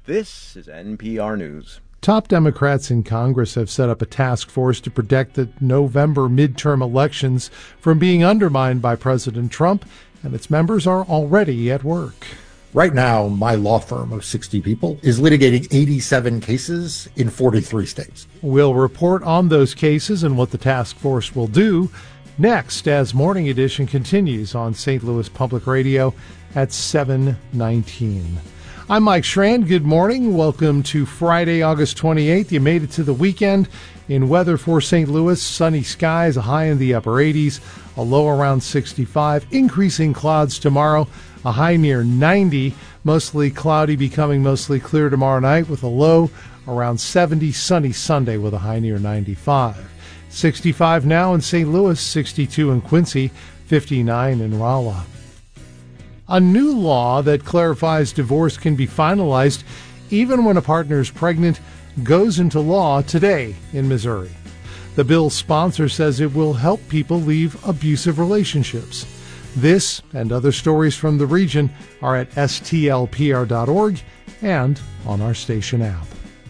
This is NPR News. Top Democrats in Congress have set up a task force to protect the November midterm elections from being undermined by President Trump, and its members are already at work. Right now, my law firm of 60 people is litigating 87 cases in 43 states. We'll report on those cases and what the task force will do next as Morning Edition continues on St. Louis Public Radio at 7:19. I'm Mike Schramm. Good morning. Welcome to Friday, August 28th. You made it to the weekend. In weather for St. Louis, sunny skies, a high in the upper 80s, a low around 65. Increasing clouds tomorrow, a high near 90. Mostly cloudy, becoming mostly clear tomorrow night with a low around 70. Sunny Sunday with a high near 95. 65 now in St. Louis, 62 in Quincy, 59 in Rolla. A new law that clarifies divorce can be finalized even when a partner is pregnant goes into law today in Missouri. The bill's sponsor says it will help people leave abusive relationships. This and other stories from the region are at stlpr.org and on our station app.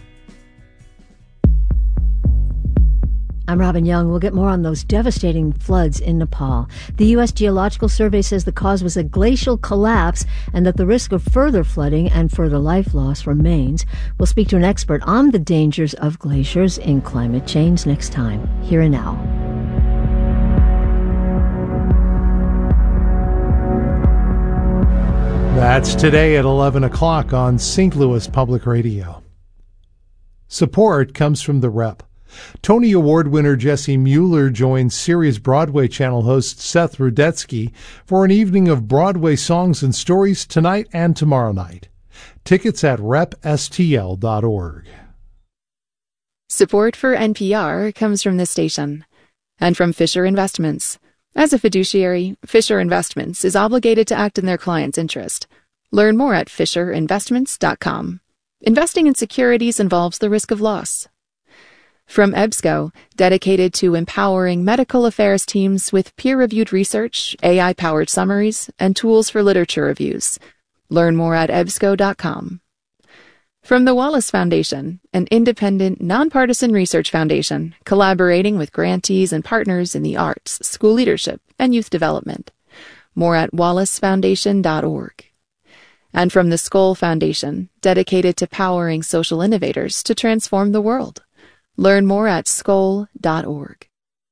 I'm Robin Young. We'll get more on those devastating floods in Nepal. The U.S. Geological Survey says the cause was a glacial collapse and that the risk of further flooding and further life loss remains. We'll speak to an expert on the dangers of glaciers in climate change next time, here and now. That's today at 11 o'clock on St. Louis Public Radio. Support comes from The Rep. Tony Award winner Jesse Mueller joins Sirius Broadway channel host Seth Rudetsky for an evening of Broadway songs and stories tonight and tomorrow night. Tickets at repstl.org. Support for NPR comes from this station and from Fisher Investments. As a fiduciary, Fisher Investments is obligated to act in their client's interest. Learn more at fisherinvestments.com. Investing in securities involves the risk of loss. From EBSCO, dedicated to empowering medical affairs teams with peer-reviewed research, AI-powered summaries, and tools for literature reviews. Learn more at ebsco.com. From the Wallace Foundation, an independent, nonpartisan research foundation collaborating with grantees and partners in the arts, school leadership, and youth development. More at wallacefoundation.org. And from the Skoll Foundation, dedicated to powering social innovators to transform the world. Learn more at skoll.org.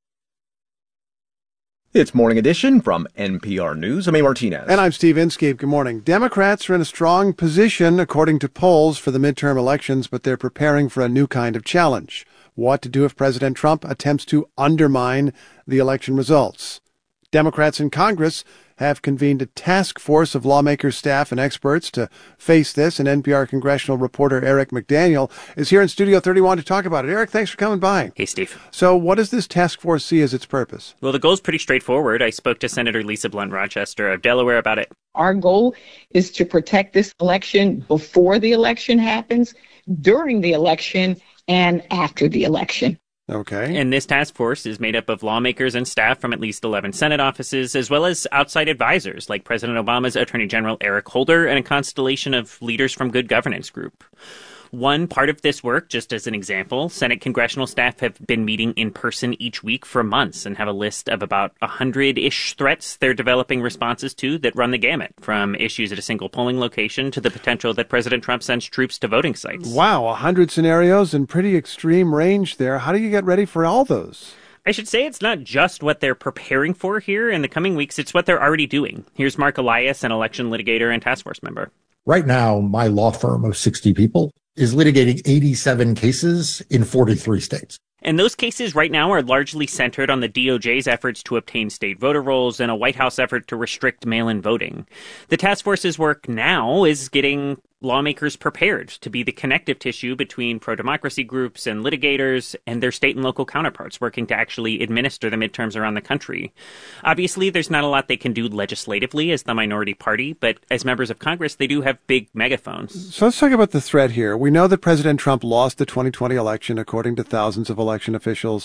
It's Morning Edition from NPR News. I'm A. Martinez. And I'm Steve Inskeep. Good morning. Democrats are in a strong position, according to polls, for the midterm elections, but they're preparing for a new kind of challenge. What to do if President Trump attempts to undermine the election results. Democrats in Congress have convened a task force of lawmakers, staff, and experts to face this, and NPR congressional reporter Eric McDaniel is here in Studio 31 to talk about it. Eric, thanks for coming by. Hey, Steve. So what does this task force see as its purpose? Well, the goal is pretty straightforward. I spoke to Senator Lisa Blunt Rochester of Delaware about it. Our goal is to protect this election before the election happens, during the election, and after the election. Okay. And this task force is made up of lawmakers and staff from at least 11 Senate offices, as well as outside advisors like President Obama's Attorney General Eric Holder and a constellation of leaders from Good Governance Group. One part of this work, just as an example, Senate congressional staff have been meeting in person each week for months and have a list of about 100-ish threats they're developing responses to that run the gamut, from issues at a single polling location to the potential that President Trump sends troops to voting sites. Wow, 100 scenarios and pretty extreme range there. How do you get ready for all those? I should say it's not just what they're preparing for here in the coming weeks, it's what they're already doing. Here's Mark Elias, an election litigator and task force member. Right now, my law firm of 60 people is litigating 87 cases in 43 states. And those cases right now are largely centered on the DOJ's efforts to obtain state voter rolls and a White House effort to restrict mail-in voting. The task force's work now is getting lawmakers prepared to be the connective tissue between pro-democracy groups and litigators and their state and local counterparts working to actually administer the midterms around the country. Obviously, there's not a lot they can do legislatively as the minority party, but as members of Congress, they do have big megaphones. So let's talk about the threat here. We know that President Trump lost the 2020 election, according to thousands of election officials.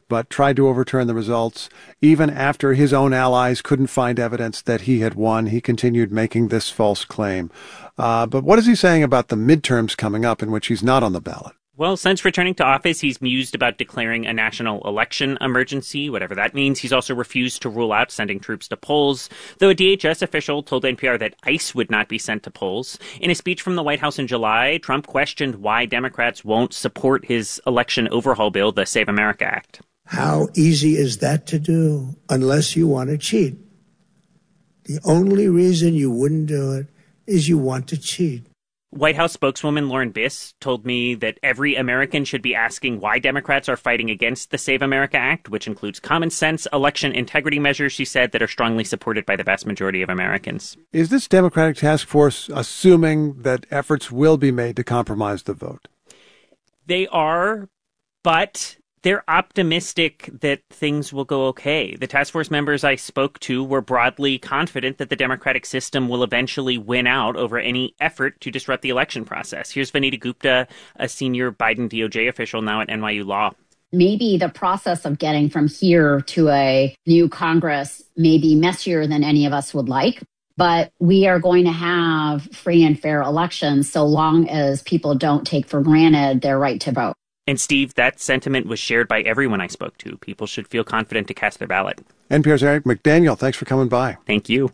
but tried to overturn the results. Even after his own allies couldn't find evidence that he had won, he continued making this false claim. But what is he saying about the midterms coming up in which he's not on the ballot? Well, since returning to office, he's mused about declaring a national election emergency, whatever that means. He's also refused to rule out sending troops to polls, though a DHS official told NPR that ICE would not be sent to polls. In a speech from the White House in July, Trump questioned why Democrats won't support his election overhaul bill, the Save America Act. How easy is that to do unless you want to cheat? The only reason you wouldn't do it is you want to cheat. White House spokeswoman Lauren Biss told me that every American should be asking why Democrats are fighting against the Save America Act, which includes common sense election integrity measures, she said, that are strongly supported by the vast majority of Americans. Is this Democratic task force assuming that efforts will be made to compromise the vote? They are, but they're optimistic that things will go okay. The task force members I spoke to were broadly confident that the democratic system will eventually win out over any effort to disrupt the election process. Here's Vanita Gupta, a senior Biden DOJ official now at NYU Law. Maybe the process of getting from here to a new Congress may be messier than any of us would like, but we are going to have free and fair elections so long as people don't take for granted their right to vote. And Steve, that sentiment was shared by everyone I spoke to. People should feel confident to cast their ballot. NPR's Eric McDaniel, thanks for coming by. Thank you.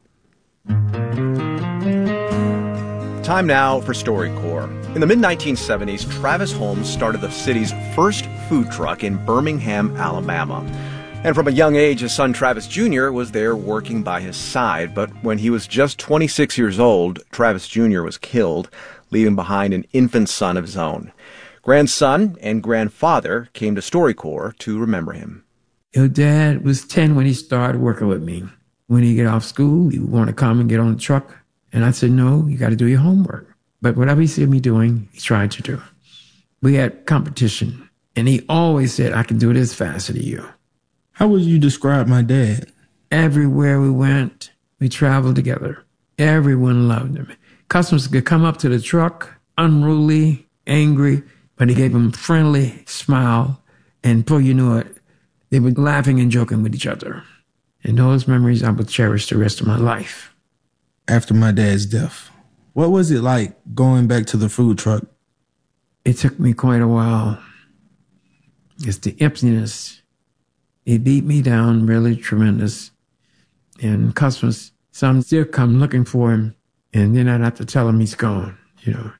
Time now for StoryCorps. In the mid-1970s, Travis Holmes started the city's first food truck in Birmingham, Alabama. And from a young age, his son Travis Jr. was there working by his side. But when he was just 26 years old, Travis Jr. was killed, leaving behind an infant son of his own. Grandson and grandfather came to StoryCorps to remember him. Your dad was 10 when he started working with me. When he get off school, he would want to come and get on the truck. And I said, no, you got to do your homework. But whatever he said me doing, he tried to do. We had competition, and he always said, I can do this faster than you. How would you describe my dad? Everywhere we went, we traveled together. Everyone loved him. Customers could come up to the truck, unruly, angry, but he gave them a friendly smile, and before you knew it, they were laughing and joking with each other. And those memories I will cherish the rest of my life. After my dad's death, what was it like going back to the food truck? It took me quite a while. It's the emptiness. It beat me down really tremendous. And customers, some still come looking for him, and then I'd have to tell him he's gone, you know.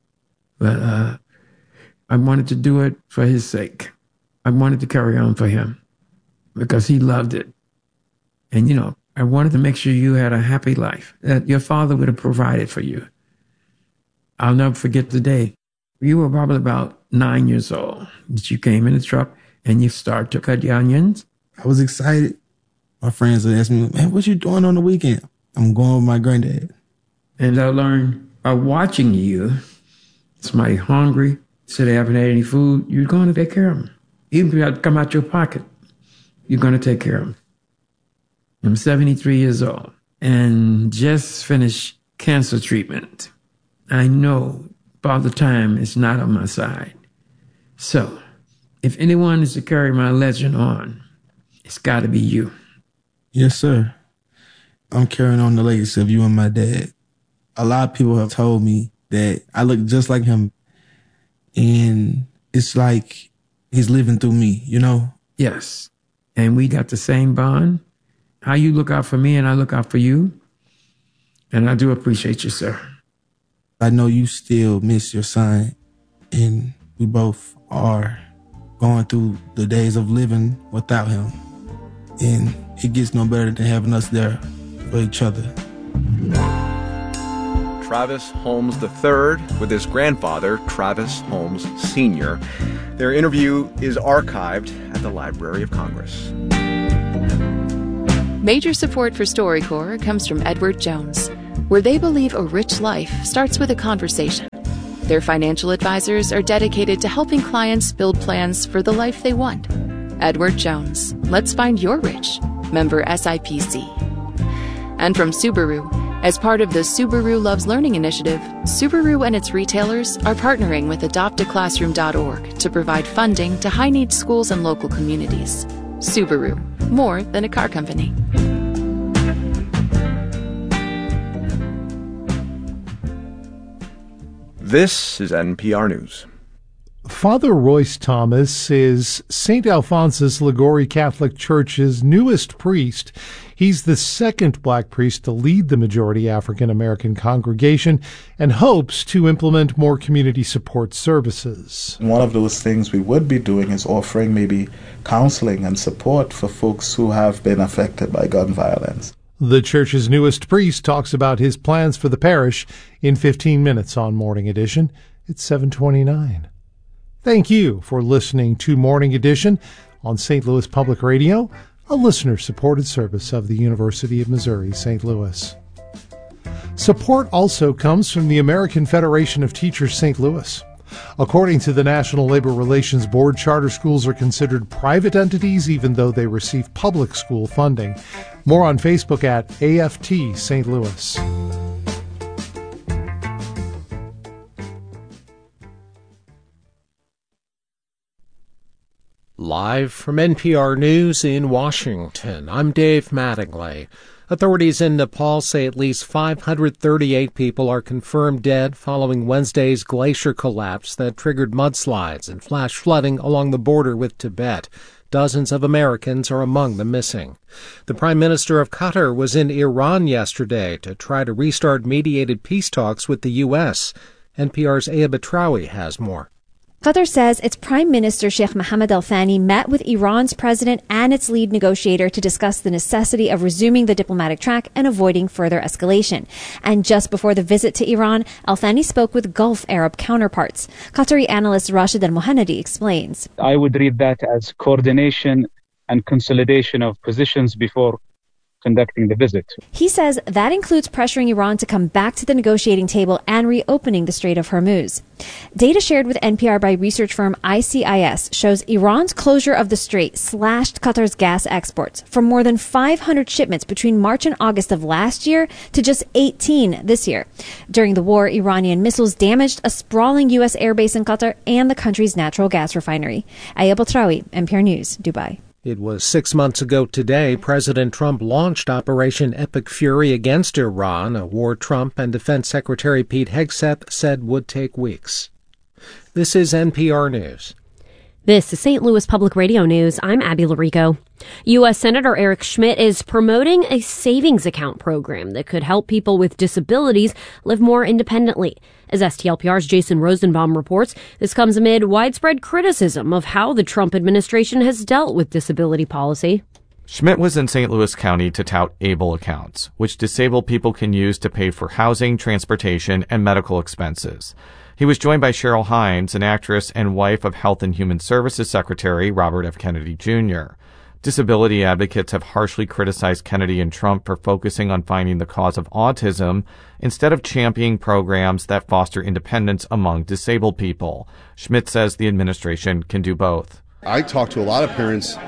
But I wanted to do it for his sake. I wanted to carry on for him because he loved it. And, you know, I wanted to make sure you had a happy life, that your father would have provided for you. I'll never forget the day. You were probably about 9 years old that you came in the truck and you started to cut your onions. I was excited. My friends would ask me, man, what you doing on the weekend? I'm going with my granddad. And I learned by watching you, somebody hungry, so they haven't had any food, you're going to take care of them. Even if you have to come out your pocket, you're going to take care of them. I'm 73 years old and just finished cancer treatment. I know Father Time is not on my side. So, if anyone is to carry my legend on, it's got to be you. Yes, sir. I'm carrying on the legacy of you and my dad. A lot of people have told me that I look just like him. And it's like he's living through me, you know? Yes. And we got the same bond. How you look out for me and I look out for you. And I do appreciate you, sir. I know you still miss your son. And we both are going through the days of living without him. And it gets no better than having us there for each other. Travis Holmes III with his grandfather, Travis Holmes Sr. Their interview is archived at the Library of Congress. Major support for StoryCorps comes from Edward Jones, where they believe a rich life starts with a conversation. Their financial advisors are dedicated to helping clients build plans for the life they want. Edward Jones, let's find your rich. Member SIPC. And from Subaru, As part of the Subaru Loves Learning initiative, Subaru and its retailers are partnering with AdoptAClassroom.org to provide funding to high-needs schools and local communities. Subaru, more than a car company. This is NPR News. Father Royce Thomas is St. Alphonsus Liguori Catholic Church's newest priest. He's the second black priest to lead the majority African American congregation and hopes to implement more community support services. One of those things we would be doing is offering maybe counseling and support for folks who have been affected by gun violence. The church's newest priest talks about his plans for the parish in 15 minutes on Morning Edition. It's 7:29. Thank you for listening to Morning Edition on St. Louis Public Radio, a listener-supported service of the University of Missouri, St. Louis. Support also comes from the American Federation of Teachers St. Louis. According to the National Labor Relations Board, charter schools are considered private entities even though they receive public school funding. More on Facebook at AFT St. Louis. Live from NPR News in Washington, I'm Dave Mattingly. Authorities in Nepal say at least 538 people are confirmed dead following Wednesday's glacier collapse that triggered mudslides and flash flooding along the border with Tibet. Dozens of Americans are among the missing. The Prime Minister of Qatar was in Iran yesterday to try to restart mediated peace talks with the U.S. NPR's Aya Batrawi has more. Qatar says its Prime Minister Sheikh Mohammed Al Thani met with Iran's president and its lead negotiator to discuss the necessity of resuming the diplomatic track and avoiding further escalation. And just before the visit to Iran, Al Thani spoke with Gulf Arab counterparts. Qatari analyst Rashid Al Mohannadi explains. I would read that as coordination and consolidation of positions before conducting the visit. He says that includes pressuring Iran to come back to the negotiating table and reopening the Strait of Hormuz. Data shared with NPR by research firm ICIS shows Iran's closure of the strait slashed Qatar's gas exports from more than 500 shipments between March and August of last year to just 18 this year. During the war, Iranian missiles damaged a sprawling U.S. airbase in Qatar and the country's natural gas refinery. Aya Batrawi, NPR News, Dubai. It was 6 months ago today President Trump launched Operation Epic Fury against Iran, a war Trump and Defense Secretary Pete Hegseth said would take weeks. This is NPR News. This is St. Louis Public Radio News. I'm Abby Larico. U.S. Senator Eric Schmitt is promoting a savings account program that could help people with disabilities live more independently. As STLPR's Jason Rosenbaum reports, this comes amid widespread criticism of how the Trump administration has dealt with disability policy. Schmitt was in St. Louis County to tout ABLE accounts, which disabled people can use to pay for housing, transportation, and medical expenses. He was joined by Cheryl Hines, an actress and wife of Health and Human Services Secretary Robert F. Kennedy Jr. Disability advocates have harshly criticized Kennedy and Trump for focusing on finding the cause of autism instead of championing programs that foster independence among disabled people. Schmitt says the administration can do both. I talk to a lot of parents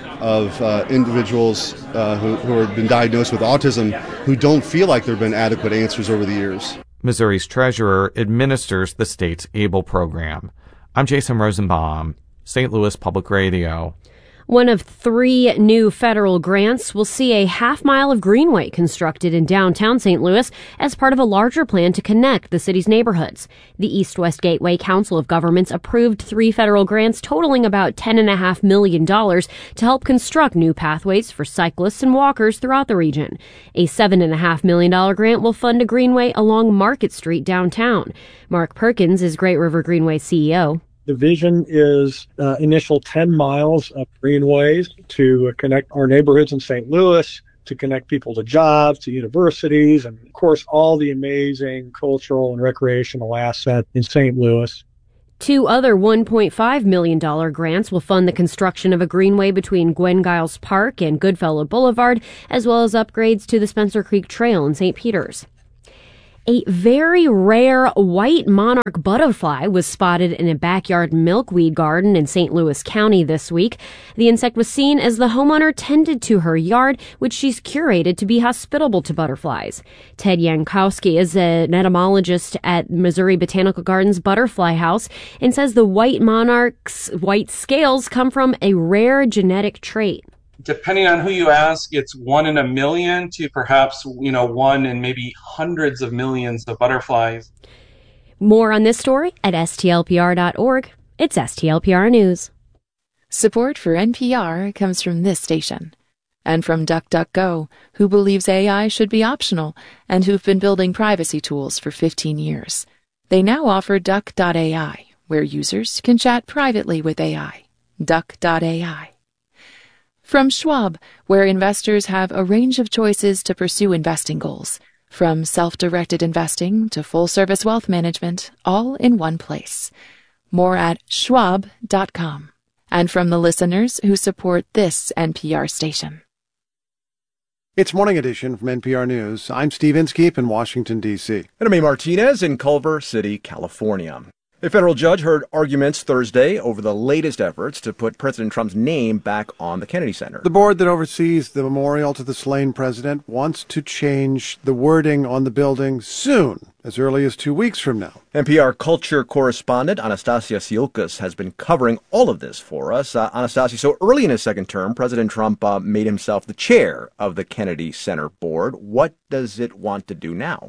of individuals who have been diagnosed with autism who don't feel like there have been adequate answers over the years. Missouri's treasurer administers the state's ABLE program. I'm Jason Rosenbaum, St. Louis Public Radio. One of 3 new federal grants will see a half-mile of greenway constructed in downtown St. Louis as part of a larger plan to connect the city's neighborhoods. The East-West Gateway Council of Governments approved 3 federal grants totaling about $10.5 million to help construct new pathways for cyclists and walkers throughout the region. A $7.5 million grant will fund a greenway along Market Street downtown. Mark Perkins is Great River Greenway CEO. The vision is initial 10 miles of greenways to connect our neighborhoods in St. Louis, to connect people to jobs, to universities, and, of course, all the amazing cultural and recreational assets in St. Louis. 2 other $1.5 million grants will fund the construction of a greenway between Gwen Giles Park and Goodfellow Boulevard, as well as upgrades to the Spencer Creek Trail in St. Peters. A very rare white monarch butterfly was spotted in a backyard milkweed garden in St. Louis County this week. The insect was seen as the homeowner tended to her yard, which she's curated to be hospitable to butterflies. Ted Yankowski is an entomologist at Missouri Botanical Gardens Butterfly House and says the white monarch's white scales come from a rare genetic trait. Depending on who you ask, it's 1 in a million to perhaps, 1 in maybe hundreds of millions of butterflies. More on this story at stlpr.org. It's STLPR News. Support for NPR comes from this station and from DuckDuckGo, who believes AI should be optional and who've been building privacy tools for 15 years. They now offer Duck.ai, where users can chat privately with AI. Duck.ai. From Schwab, where investors have a range of choices to pursue investing goals, from self-directed investing to full-service wealth management, all in one place. More at schwab.com. And from the listeners who support this NPR station. It's Morning Edition from NPR News. I'm Steve Inskeep in Washington, D.C. And I'm A. Martinez in Culver City, California. A federal judge heard arguments Thursday over the latest efforts to put President Trump's name back on the Kennedy Center. The board that oversees the memorial to the slain president wants to change the wording on the building soon, as early as 2 weeks from now. NPR culture correspondent Anastasia Siolkas has been covering all of this for us. Anastasia, so early in his second term, President Trump made himself the chair of the Kennedy Center board. What does it want to do now?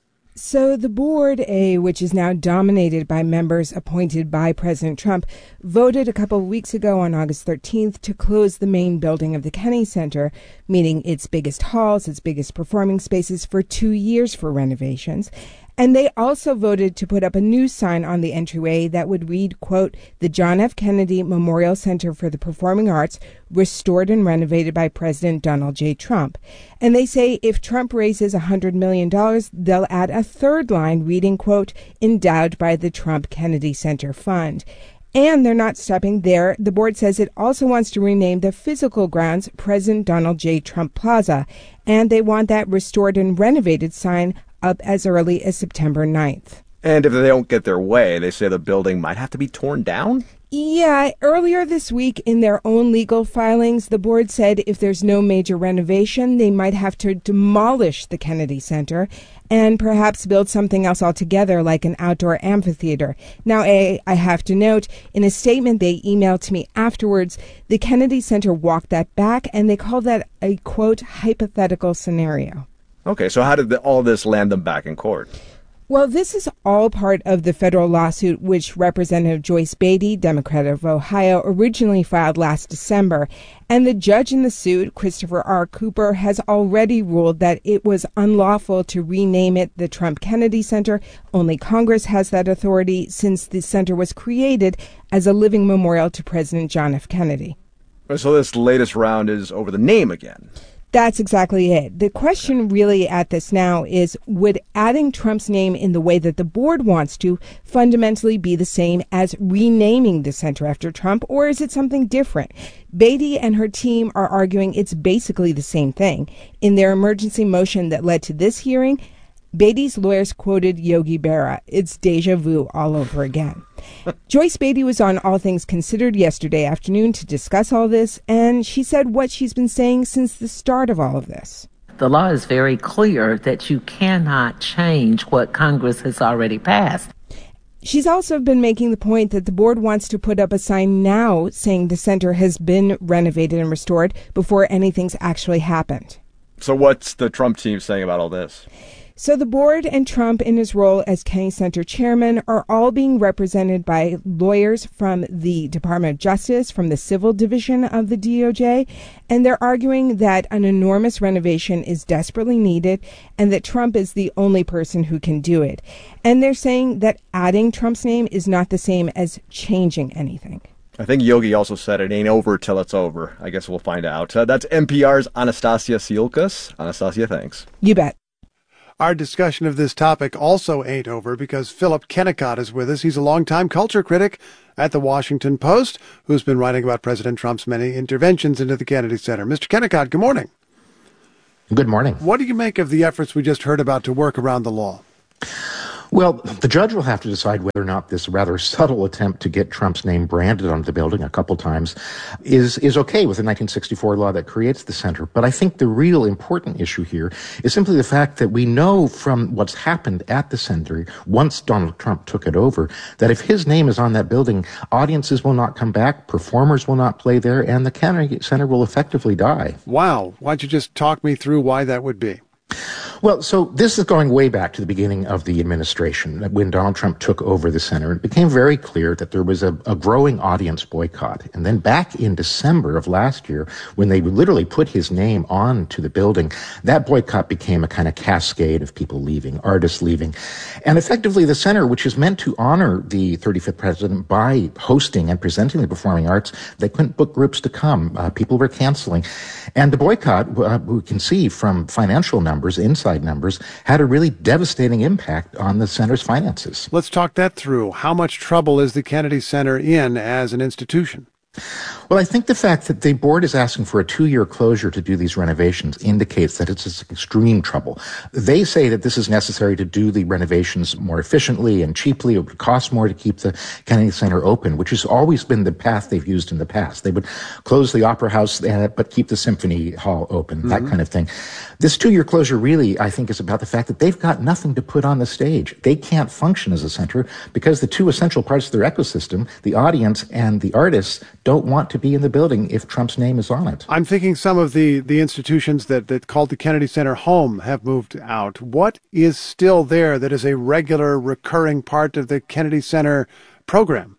So the board, which is now dominated by members appointed by President Trump, voted a couple of weeks ago on August 13th to close the main building of the Kennedy Center, meaning its biggest halls, its biggest performing spaces, for 2 years for renovations. And they also voted to put up a new sign on the entryway that would read, quote, "The John F. Kennedy Memorial Center for the Performing Arts, restored and renovated by President Donald J. Trump." And they say if Trump raises $100 million, they'll add a third line reading, quote, "Endowed by the Trump Kennedy Center Fund." And they're not stopping there. The board says it also wants to rename the physical grounds President Donald J. Trump Plaza. And they want that restored and renovated sign up as early as September 9th. And if they don't get their way, they say the building might have to be torn down? Yeah, earlier this week in their own legal filings, the board said if there's no major renovation, they might have to demolish the Kennedy Center and perhaps build something else altogether, like an outdoor amphitheater. Now, I have to note, in a statement they emailed to me afterwards, the Kennedy Center walked that back, and they called that a, quote, hypothetical scenario. Okay, so how did all this land them back in court? Well, this is all part of the federal lawsuit which Representative Joyce Beatty, Democrat of Ohio, originally filed last December. And the judge in the suit, Christopher R. Cooper, has already ruled that it was unlawful to rename it the Trump Kennedy Center. Only Congress has that authority since the center was created as a living memorial to President John F. Kennedy. So this latest round is over the name again. That's exactly it. The question really at this now is, would adding Trump's name in the way that the board wants to fundamentally be the same as renaming the center after Trump, or is it something different? Beatty and her team are arguing it's basically the same thing. In their emergency motion that led to this hearing, Beatty's lawyers quoted Yogi Berra. It's deja vu all over again. Joyce Beatty was on All Things Considered yesterday afternoon to discuss all this, and she said what she's been saying since the start of all of this. The law is very clear that you cannot change what Congress has already passed. She's also been making the point that the board wants to put up a sign now saying the center has been renovated and restored before anything's actually happened. So what's the Trump team saying about all this? So the board and Trump in his role as Kennedy Center chairman are all being represented by lawyers from the Department of Justice, from the civil division of the DOJ, and they're arguing that an enormous renovation is desperately needed and that Trump is the only person who can do it. And they're saying that adding Trump's name is not the same as changing anything. I think Yogi also said it ain't over till it's over. I guess we'll find out. That's NPR's Anastasia Siolkas. Anastasia, thanks. You bet. Our discussion of this topic also ain't over because Philip Kennicott is with us. He's a longtime culture critic at the Washington Post who's been writing about President Trump's many interventions into the Kennedy Center. Mr. Kennicott, good morning. Good morning. What do you make of the efforts we just heard about to work around the law? Well, the judge will have to decide whether or not this rather subtle attempt to get Trump's name branded on the building a couple times is okay with the 1964 law that creates the center. But I think the real important issue here is simply the fact that we know from what's happened at the center once Donald Trump took it over, that if his name is on that building, audiences will not come back, performers will not play there, and the Kennedy Center will effectively die. Wow. Why don't you just talk me through why that would be? Well, so this is going way back to the beginning of the administration. When Donald Trump took over the center, it became very clear that there was a growing audience boycott. And then back in December of last year, when they literally put his name on to the building, that boycott became a kind of cascade of people leaving, artists leaving. And effectively, the center, which is meant to honor the 35th president by hosting and presenting the performing arts, they couldn't book groups to come. People were canceling. And the boycott, we can see from financial numbers, inside numbers, had a really devastating impact on the center's finances. Let's talk that through. How much trouble is the Kennedy Center in as an institution? Well, I think the fact that the board is asking for a 2-year closure to do these renovations indicates that it's extreme trouble. They say that this is necessary to do the renovations more efficiently and cheaply. It would cost more to keep the Kennedy Center open, which has always been the path they've used in the past. They would close the Opera House, but keep the Symphony Hall open, that kind of thing. This 2-year closure really, I think, is about the fact that they've got nothing to put on the stage. They can't function as a center because the two essential parts of their ecosystem, the audience and the artists, don't want to be in the building if Trump's name is on it. I'm thinking some of the institutions that called the Kennedy Center home have moved out. What is still there that is a regular, recurring part of the Kennedy Center program?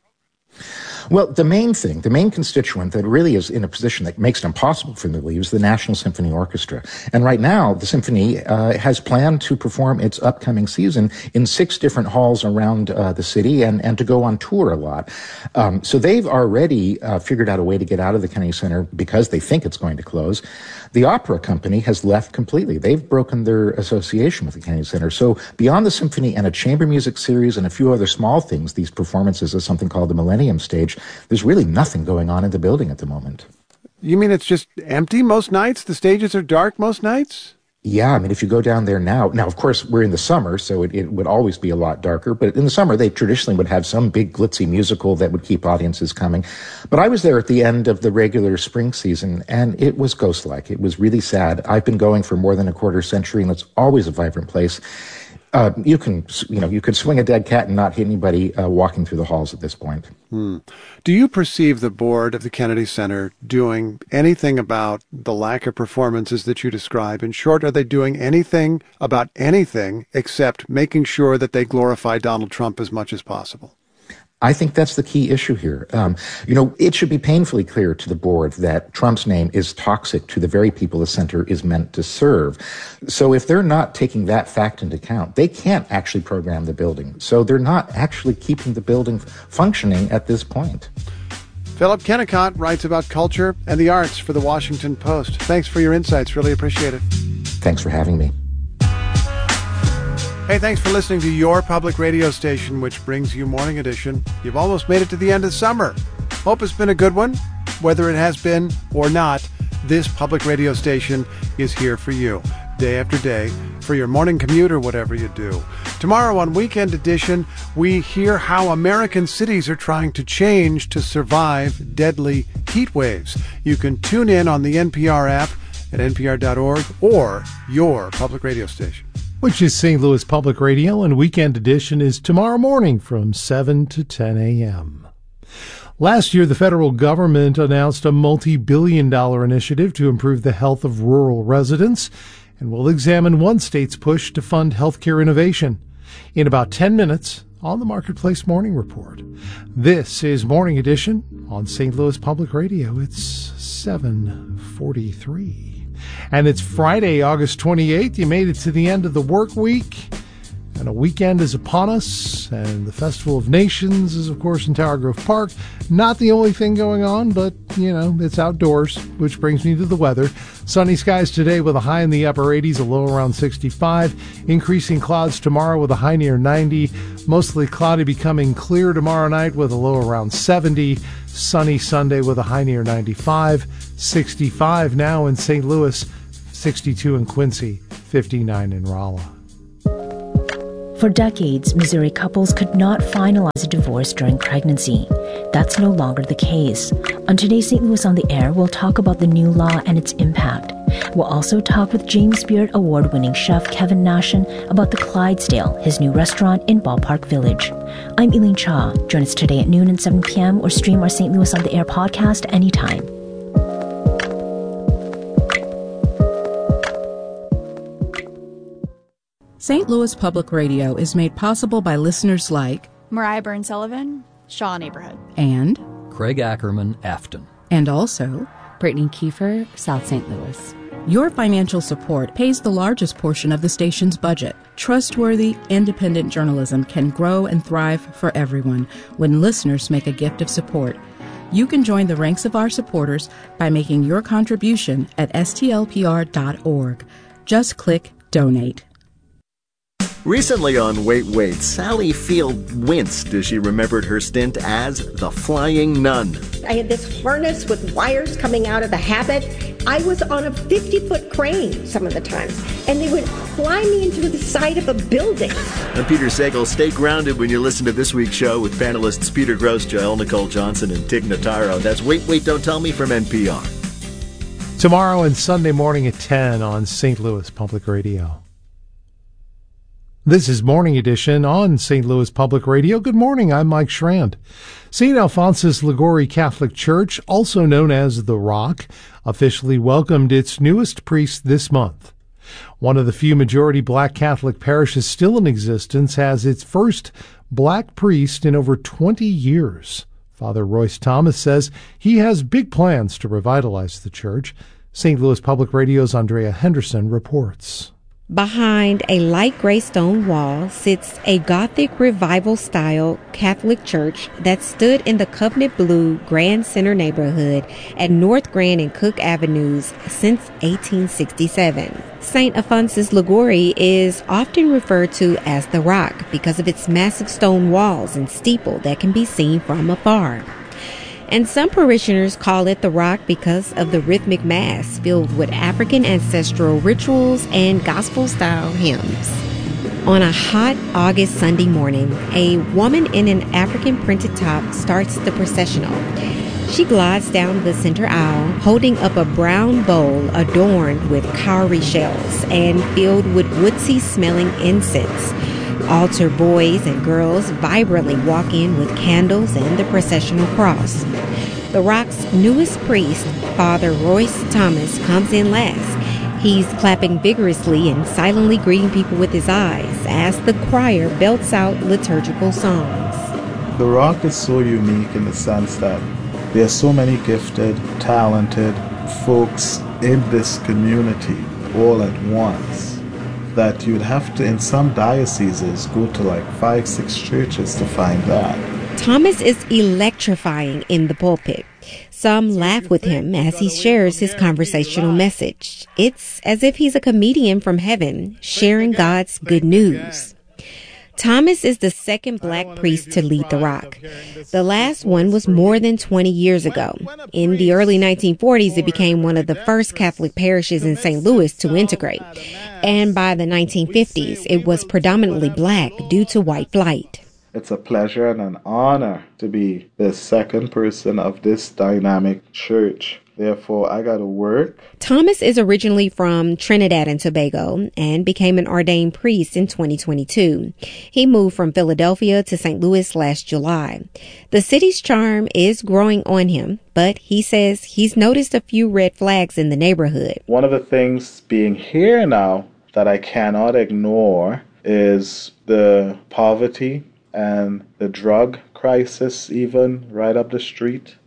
Well, the main constituent that really is in a position that makes it impossible for them to leave is the National Symphony Orchestra. And right now, the symphony has planned to perform its upcoming season in 6 different halls around the city and to go on tour a lot. So they've already figured out a way to get out of the Kennedy Center because they think it's going to close. The opera company has left completely. They've broken their association with the Kennedy Center. So beyond the symphony and a chamber music series and a few other small things, these performances of something called the Millennium Stage, there's really nothing going on in the building at the moment. You mean it's just empty most nights? The stages are dark most nights? Yeah, I mean, if you go down there now, of course, we're in the summer, so it would always be a lot darker. But in the summer, they traditionally would have some big glitzy musical that would keep audiences coming. But I was there at the end of the regular spring season, and it was ghost-like. It was really sad. I've been going for more than a quarter century, and it's always a vibrant place. You can swing a dead cat and not hit anybody walking through the halls at this point. Do you perceive the board of the Kennedy Center doing anything about the lack of performances that you describe? In short, are they doing anything about anything except making sure that they glorify Donald Trump as much as possible? I think that's the key issue here. It should be painfully clear to the board that Trump's name is toxic to the very people the center is meant to serve. So if they're not taking that fact into account, they can't actually program the building. So they're not actually keeping the building functioning at this point. Philip Kennicott writes about culture and the arts for the Washington Post. Thanks for your insights. Really appreciate it. Thanks for having me. Hey, thanks for listening to your public radio station, which brings you Morning Edition. You've almost made it to the end of summer. Hope it's been a good one. Whether it has been or not, this public radio station is here for you, day after day, for your morning commute or whatever you do. Tomorrow on Weekend Edition, we hear how American cities are trying to change to survive deadly heat waves. You can tune in on the NPR app at npr.org or your public radio station. Which is St. Louis Public Radio, and Weekend Edition is tomorrow morning from 7 to 10 a.m. Last year, the federal government announced a multi-billion-dollar initiative to improve the health of rural residents, and we'll examine one state's push to fund healthcare innovation. In about 10 minutes, on the Marketplace Morning Report. This is Morning Edition on St. Louis Public Radio. It's 7:43. And it's Friday, August 28th. You made it to the end of the work week, and a weekend is upon us, and the Festival of Nations is, of course, in Tower Grove Park. Not the only thing going on, but, it's outdoors, which brings me to the weather. Sunny skies today with a high in the upper 80s, a low around 65. Increasing clouds tomorrow with a high near 90. Mostly cloudy, becoming clear tomorrow night with a low around 70. Sunny Sunday with a high near 95. 65 now in St. Louis, 62 in Quincy, 59 in Rolla. For decades, Missouri couples could not finalize a divorce during pregnancy. That's no longer the case. On today's St. Louis on the Air, we'll talk about the new law and its impact. We'll also talk with James Beard Award-winning chef Kevin Nashin about the Clydesdale, his new restaurant in Ballpark Village. I'm Eileen Cha. Join us today at noon and 7 p.m. or stream our St. Louis on the Air podcast anytime. St. Louis Public Radio is made possible by listeners like Mariah Byrne-Sullivan, Shaw Neighborhood, and Craig Ackerman, Afton, and also Brittany Kiefer, South St. Louis. Your financial support pays the largest portion of the station's budget. Trustworthy, independent journalism can grow and thrive for everyone when listeners make a gift of support. You can join the ranks of our supporters by making your contribution at stlpr.org. Just click Donate. Recently on Wait, Sally Field winced as she remembered her stint as the Flying Nun. I had this harness with wires coming out of the habit. I was on a 50-foot crane some of the times, and they would fly me into the side of a building. I'm Peter Sagal. Stay grounded when you listen to this week's show with panelists Peter Gross, Jael Nicole Johnson, and Tig Notaro. That's Wait, Don't Tell Me from NPR. Tomorrow and Sunday morning at 10 on St. Louis Public Radio. This is Morning Edition on St. Louis Public Radio. Good morning, I'm Mike Schrand. St. Alphonsus Liguori Catholic Church, also known as The Rock, officially welcomed its newest priest this month. One of the few majority black Catholic parishes still in existence has its first black priest in over 20 years. Father Royce Thomas says he has big plans to revitalize the church. St. Louis Public Radio's Andrea Henderson reports. Behind a light gray stone wall sits a Gothic Revival-style Catholic church that stood in the Covenant Blue Grand Center neighborhood at North Grand and Cook Avenues since 1867. St. Alphonsus Liguori is often referred to as the Rock because of its massive stone walls and steeple that can be seen from afar. And some parishioners call it the Rock because of the rhythmic mass filled with African ancestral rituals and gospel-style hymns. On a hot August Sunday morning, a woman in an African printed top starts the processional. She glides down the center aisle, holding up a brown bowl adorned with cowrie shells and filled with woodsy-smelling incense. Altar boys and girls vibrantly walk in with candles and the processional cross. The Rock's newest priest, Father Royce Thomas, comes in last. He's clapping vigorously and silently greeting people with his eyes as the choir belts out liturgical songs. The Rock is so unique in the sense that there are so many gifted, talented folks in this community all at once, that you'd have to, in some dioceses, go to like 5-6 churches to find that. Thomas is electrifying in the pulpit. Some laugh with him as he shares his conversational message. It's as if he's a comedian from heaven, sharing God's good news. Thomas is the second black priest to lead the Rock. The last one was more than 20 years ago. In the early 1940s, it became one of the first Catholic parishes in St. Louis to integrate. And by the 1950s, it was predominantly black due to white flight. It's a pleasure and an honor to be the second person of this dynamic church. Therefore, I got to work. Thomas is originally from Trinidad and Tobago and became an ordained priest in 2022. He moved from Philadelphia to St. Louis last July. The city's charm is growing on him, but he says he's noticed a few red flags in the neighborhood. One of the things being here now that I cannot ignore is the poverty and the drug crisis, even right up the street.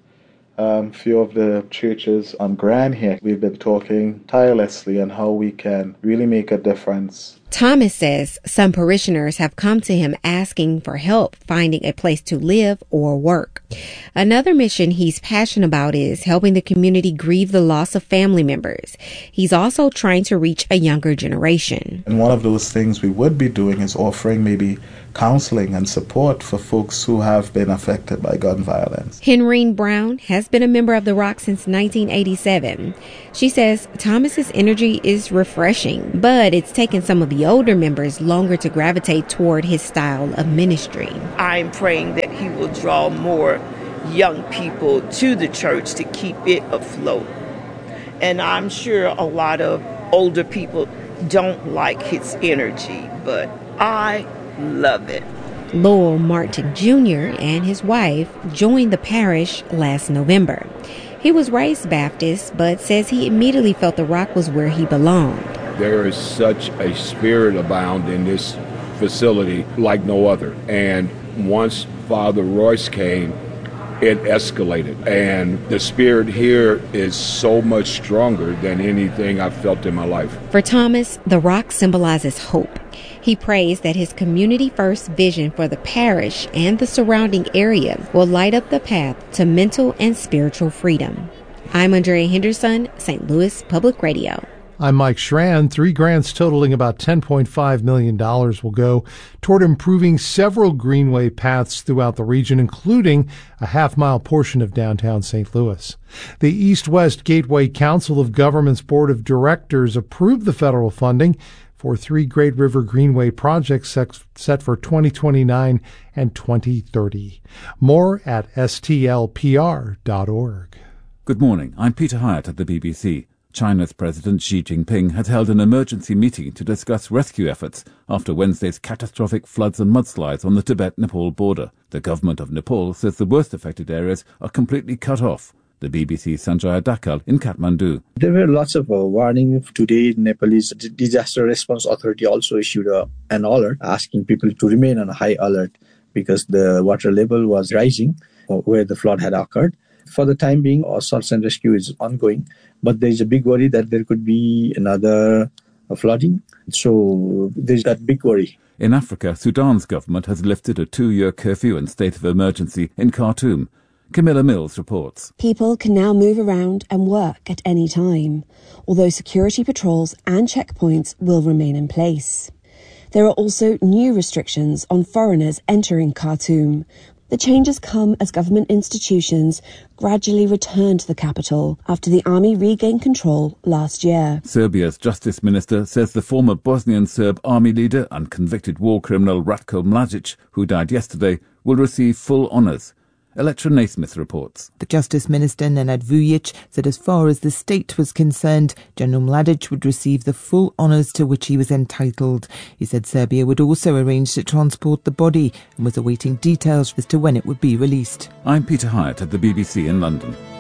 Few of the churches on Grand here, we've been talking tirelessly on how we can really make a difference. Thomas says some parishioners have come to him asking for help finding a place to live or work. Another mission he's passionate about is helping the community grieve the loss of family members. He's also trying to reach a younger generation. And one of those things we would be doing is offering maybe counseling and support for folks who have been affected by gun violence. Henreen Brown has been a member of The Rock since 1987. She says Thomas's energy is refreshing, but it's taken some of the older members longer to gravitate toward his style of ministry. I'm praying that he will draw more young people to the church to keep it afloat. And I'm sure a lot of older people don't like his energy, but I love it. Lowell Martin Jr. and his wife joined the parish last November. He was raised Baptist, but says he immediately felt The Rock was where he belonged. There is such a spirit abound in this facility like no other. And once Father Royce came, it escalated. And the spirit here is so much stronger than anything I've felt in my life. For Thomas, The Rock symbolizes hope. He prays that his community-first vision for the parish and the surrounding area will light up the path to mental and spiritual freedom. I'm Andrea Henderson, St. Louis Public Radio. I'm Mike Schran. 3 grants totaling about $10.5 million will go toward improving several greenway paths throughout the region, including a half-mile portion of downtown St. Louis. The East-West Gateway Council of Governments Board of Directors approved the federal funding for 3 Great River Greenway projects set for 2029 and 2030. More at stlpr.org. Good morning. I'm Peter Hyatt at the BBC. China's President Xi Jinping has held an emergency meeting to discuss rescue efforts after Wednesday's catastrophic floods and mudslides on the Tibet-Nepal border. The government of Nepal says the worst affected areas are completely cut off. The BBC's Sanjaya Dakal in Kathmandu. There were lots of warning. Today, Nepalese Disaster Response Authority also issued an alert asking people to remain on a high alert because the water level was rising where the flood had occurred. For the time being, search and rescue is ongoing, but there is a big worry that there could be another flooding. So there's that big worry. In Africa, Sudan's government has lifted a 2-year curfew and state of emergency in Khartoum. Camilla Mills reports. People can now move around and work at any time, although security patrols and checkpoints will remain in place. There are also new restrictions on foreigners entering Khartoum. The changes come as government institutions gradually return to the capital after the army regained control last year. Serbia's justice minister says the former Bosnian Serb army leader and convicted war criminal Ratko Mladic, who died yesterday, will receive full honours. Electra Naismith reports. The Justice Minister Nenad Vujic said as far as the state was concerned, General Mladic would receive the full honours to which he was entitled. He said Serbia would also arrange to transport the body and was awaiting details as to when it would be released. I'm Peter Hyatt at the BBC in London.